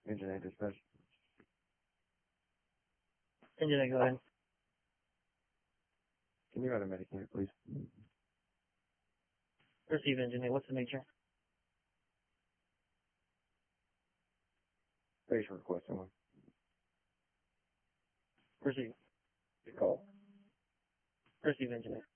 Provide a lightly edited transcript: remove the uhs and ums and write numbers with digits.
Engineer dispatch. Engineer, go ahead. Can you write a Medicare, please? Receive, engineer. What's the nature? Patient requesting one. Receive. Good call. Receive, engineer.